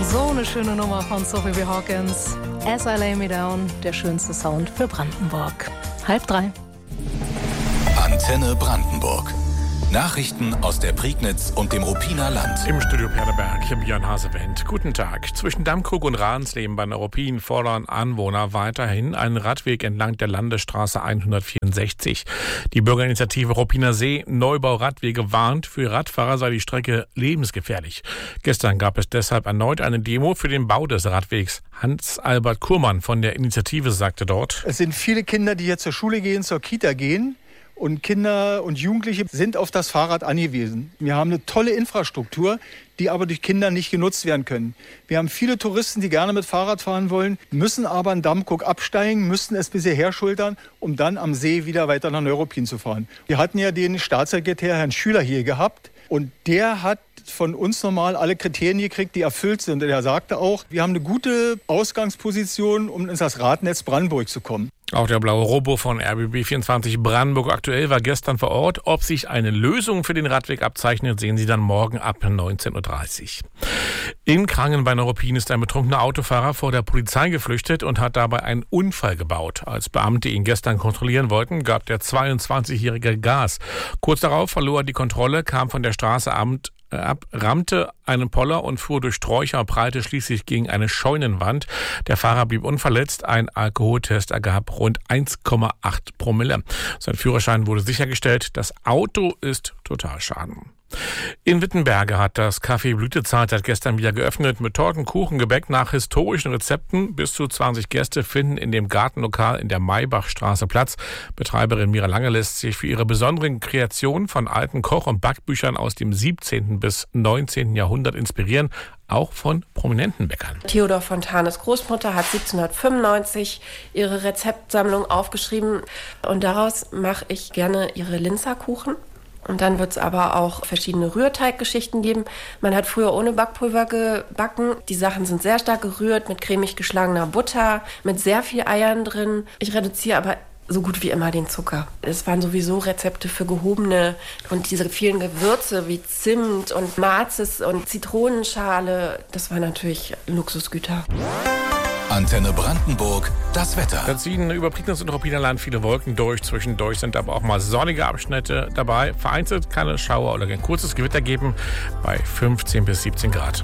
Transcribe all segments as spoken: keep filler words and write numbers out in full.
So eine schöne Nummer von Sophie B. Hawkins. As I Lay Me Down, der schönste Sound für Brandenburg. Halb drei. Antenne Brandenburg. Nachrichten aus der Prignitz und dem Ruppiner Land. Im Studio Perleberg, im Björn Hasewendt. Guten Tag. Zwischen Dammkrug und Rahnsleben bei Neuruppin fordern Anwohner weiterhin einen Radweg entlang der Landesstraße hundertvierundsechzig. Die Bürgerinitiative Ruppiner See Neubau Radwege warnt, für Radfahrer sei die Strecke lebensgefährlich. Gestern gab es deshalb erneut eine Demo für den Bau des Radwegs. Hans-Albert Kurmann von der Initiative sagte dort: Es sind viele Kinder, die jetzt zur Schule gehen, zur Kita gehen. Und Kinder und Jugendliche sind auf das Fahrrad angewiesen. Wir haben eine tolle Infrastruktur, die aber durch Kinder nicht genutzt werden können. Wir haben viele Touristen, die gerne mit Fahrrad fahren wollen, müssen aber in Dammkrug absteigen, müssten es bis hierher schultern, um dann am See wieder weiter nach Neuruppin zu fahren. Wir hatten ja den Staatssekretär Herrn Schüler hier gehabt und der hat von uns nochmal alle Kriterien gekriegt, die erfüllt sind. Und er sagte auch, wir haben eine gute Ausgangsposition, um in das Radnetz Brandenburg zu kommen. Auch der blaue Robo von R B B vierundzwanzig Brandenburg aktuell war gestern vor Ort. Ob sich eine Lösung für den Radweg abzeichnet, sehen Sie dann morgen ab neunzehn Uhr dreißig. In Krangen bei Neuruppin ist ein betrunkener Autofahrer vor der Polizei geflüchtet und hat dabei einen Unfall gebaut. Als Beamte ihn gestern kontrollieren wollten, gab der zweiundzwanzigjährige Gas. Kurz darauf verlor er die Kontrolle, kam von der Straße ab, rammte einen Poller und fuhr durch Sträucher und prallte schließlich gegen eine Scheunenwand. Der Fahrer blieb unverletzt. Ein Alkoholtest ergab rund eins Komma acht Promille. Sein Führerschein wurde sichergestellt. Das Auto ist Totalschaden. In Wittenberge hat das Café Blütezeit seit gestern wieder geöffnet mit Torten, Kuchen, Gebäck nach historischen Rezepten. Bis zu zwanzig Gäste finden in dem Gartenlokal in der Maybachstraße Platz. Betreiberin Mira Lange lässt sich für ihre besonderen Kreationen von alten Koch- und Backbüchern aus dem siebzehnten bis neunzehnten Jahrhundert inspirieren, auch von prominenten Bäckern. Theodor Fontanes Großmutter hat siebzehnhundertfünfundneunzig ihre Rezeptsammlung aufgeschrieben und daraus mache ich gerne ihre Linzerkuchen. Und dann wird es aber auch verschiedene Rührteiggeschichten geben. Man hat früher ohne Backpulver gebacken. Die Sachen sind sehr stark gerührt mit cremig geschlagener Butter, mit sehr viel Eiern drin. Ich reduziere aber so gut wie immer den Zucker. Es waren sowieso Rezepte für gehobene und diese vielen Gewürze wie Zimt und Mazis und Zitronenschale, das war natürlich Luxusgüter. Antenne Brandenburg, das Wetter. Da ziehen über Prignitz und Ruppiner Land viele Wolken durch. Zwischendurch sind aber auch mal sonnige Abschnitte dabei. Vereinzelt kann es Schauer oder ein kurzes Gewitter geben bei fünfzehn bis siebzehn Grad.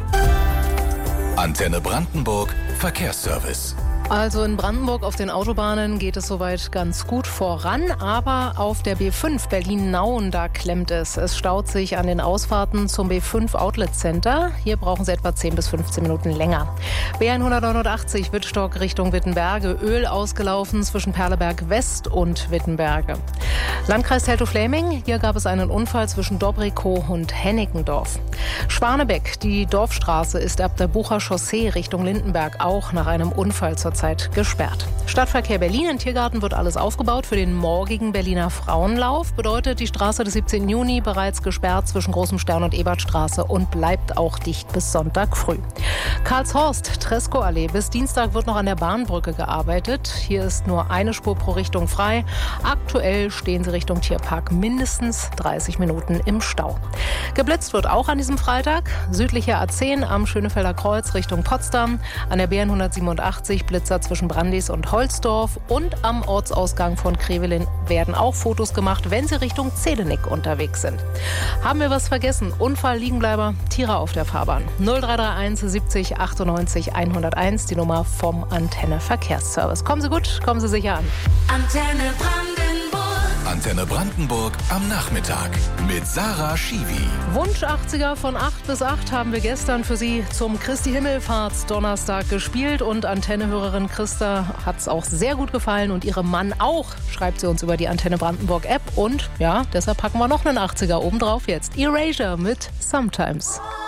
Antenne Brandenburg, Verkehrsservice. Also in Brandenburg auf den Autobahnen geht es soweit ganz gut voran, aber auf der B fünf Berlin-Nauen, da klemmt es. Es staut sich an den Ausfahrten zum B fünf Outlet Center. Hier brauchen Sie etwa zehn bis fünfzehn Minuten länger. B hundertneunundachtzig Wittstock Richtung Wittenberge, Öl ausgelaufen zwischen Perleberg West und Wittenberge. Landkreis Teltow-Fläming, hier gab es einen Unfall zwischen Dobrikow und Hennickendorf. Schwanebeck, die Dorfstraße ist ab der Bucher Chaussee Richtung Lindenberg auch nach einem Unfall zur Zeit gesperrt. Stadtverkehr Berlin in Tiergarten wird alles aufgebaut für den morgigen Berliner Frauenlauf. Bedeutet die Straße des siebzehnten Juni bereits gesperrt zwischen Großem Stern und Ebertstraße und bleibt auch dicht bis Sonntag früh. Karlshorst, Tresco-Allee. Bis Dienstag wird noch an der Bahnbrücke gearbeitet. Hier ist nur eine Spur pro Richtung frei. Aktuell stehen sie Richtung Tierpark mindestens dreißig Minuten im Stau. Geblitzt wird auch an diesem Freitag. Südliche A zehn am Schönefelder Kreuz Richtung Potsdam. An der B hundertsiebenundachtzig Blitzer zwischen Brandis und Holzdorf. Und am Ortsausgang von Krevelin werden auch Fotos gemacht, wenn Sie Richtung Zedenick unterwegs sind. Haben wir was vergessen? Unfall, Liegenbleiber, Tiere auf der Fahrbahn. null drei drei eins siebzig achtundneunzig hunderteins, die Nummer vom Antenne Verkehrsservice. Kommen Sie gut, kommen Sie sicher an. Antenne Brandenburg. Antenne Brandenburg am Nachmittag mit Sarah Schiwi. Wunsch achtziger von acht bis acht haben wir gestern für Sie zum Christi Himmelfahrtsdonnerstag gespielt und Antenne-Hörerin Christa hat es auch sehr gut gefallen und ihrem Mann auch, schreibt sie uns über die Antenne Brandenburg App und ja, deshalb packen wir noch einen achtziger obendrauf jetzt. Erasure mit Sometimes.